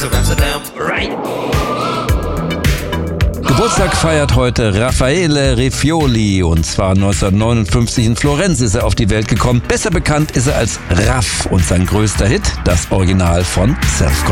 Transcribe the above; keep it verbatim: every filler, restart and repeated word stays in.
of Amsterdam, right? Geburtstag feiert heute Raffaele Rifioli und zwar neunzehnhundertneunundfünfzig in Florenz ist er auf die Welt gekommen. Besser bekannt ist er als Raff und sein größter Hit, das Original von Self-Control.